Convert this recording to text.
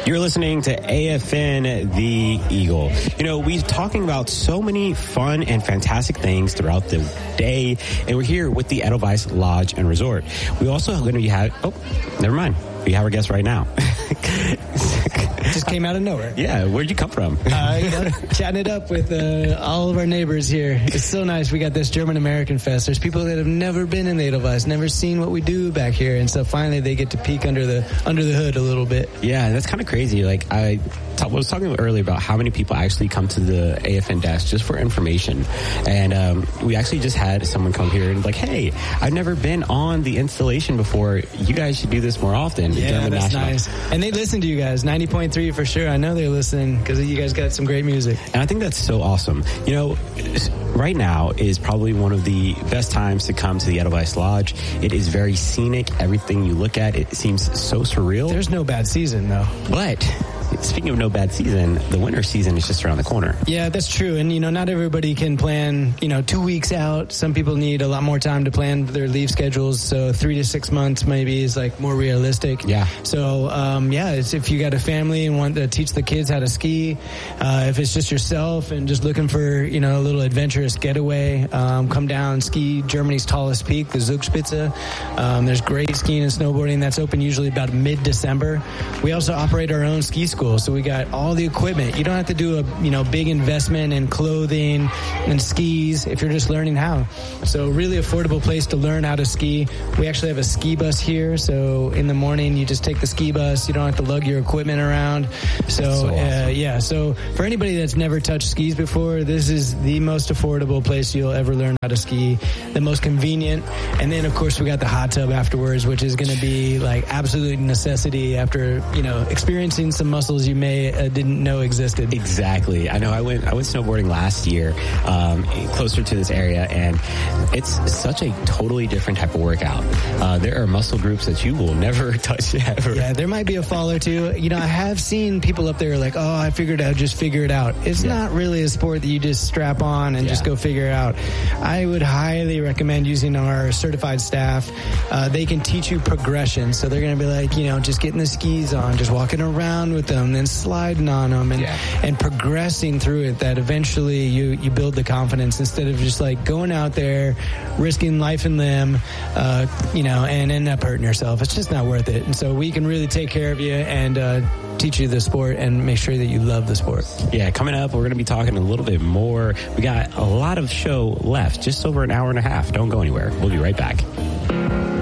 You're listening to AFN The Eagle. You know, we're talking about so many fun and fantastic things throughout the day, and we're here with the Edelweiss Lodge and Resort. We also are going to have, never mind. We have our guest right now. Just came out of nowhere. Yeah, where'd you come from? Chatting it up with all of our neighbors here. It's so nice. We got this German American Fest. There's people that have never been in the Edelweiss, never seen what we do back here, and so finally they get to peek under the hood a little bit. Yeah, that's kind of crazy. Like I was talking earlier about how many people actually come to the AFN desk just for information, and we actually just had someone come here and like, hey, I've never been on the installation before. You guys should do this more often. Yeah, that's nice. And they listen to you guys, 90.3 for sure. I know they're listening because you guys got some great music. And I think that's so awesome. You know, right now is probably one of the best times to come to the Edelweiss Lodge. It is very scenic. Everything you look at, it seems so surreal. There's no bad season, though. But speaking of no bad season, the winter season is just around the corner. Yeah, that's true. And, you know, not everybody can plan, 2 weeks out. Some people need a lot more time to plan their leave schedules. So 3 to 6 months maybe is like more realistic. Yeah. So, it's if you got a family and want to teach the kids how to ski, if it's just yourself and just looking for, a little adventurous getaway, come down, ski Germany's tallest peak, the Zugspitze. There's great skiing and snowboarding. That's open usually about mid-December. We also operate our own ski school. So we got all the equipment. You don't have to do a big investment in clothing and skis if you're just learning how. So really affordable place to learn how to ski. We actually have a ski bus here. So in the morning you just take the ski bus. You don't have to lug your equipment around. So awesome. So for anybody that's never touched skis before, this is the most affordable place you'll ever learn how to ski. The most convenient. And then of course we got the hot tub afterwards, which is going to be like absolute necessity after experiencing some muscles you may didn't know existed. Exactly. I know I went snowboarding last year closer to this area, and it's such a totally different type of workout. There are muscle groups that you will never touch ever. Yeah, there might be a fall or two. I have seen people up there like, I figured out, just figure it out. It's not really a sport that you just strap on and just go figure it out. I would highly recommend using our certified staff. They can teach you progression. So they're going to be like, just getting the skis on, just walking around with them, then sliding on them and progressing through it, that eventually you build the confidence instead of just like going out there, risking life and limb, and end up hurting yourself. It's just not worth it. And so we can really take care of you and teach you the sport and make sure that you love the sport. Yeah, coming up, we're going to be talking a little bit more. We got a lot of show left, just over an hour and a half. Don't go anywhere. We'll be right back.